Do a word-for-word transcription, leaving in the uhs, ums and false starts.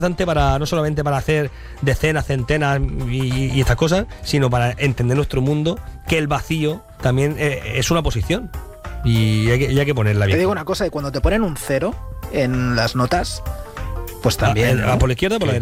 para no solamente para hacer decenas, centenas y, y estas cosas, sino para entender nuestro mundo, que el vacío también eh, es una posición y hay que, y hay que ponerla bien. Te digo una cosa, y cuando te ponen un cero en las notas, pues también, ¿no? ¿Por la izquierda o por la derecha?